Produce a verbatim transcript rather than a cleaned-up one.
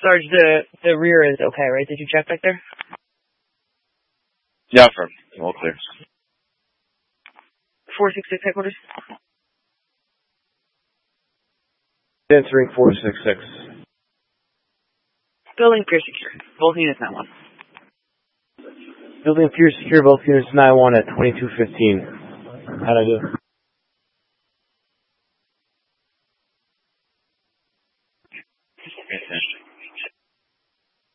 Sarge, the, the rear is okay, right? Did you check back there? Yeah, firm. All clear. four six six headquarters. Answering four six six. Building appears secure. Both units nine one. Building appears secure, both units nine one at twenty-two fifteen. How'd I do?